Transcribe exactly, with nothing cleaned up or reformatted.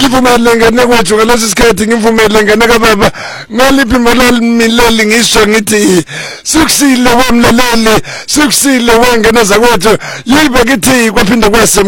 ngivumele ngene kwethu ngalesi sikhathi ngivumele ngene kababa ngaliphi malali milali ngisho ngithi sikusile wamlaleli sikusile wangena zakwethu yibe kithi kwaphinda kwase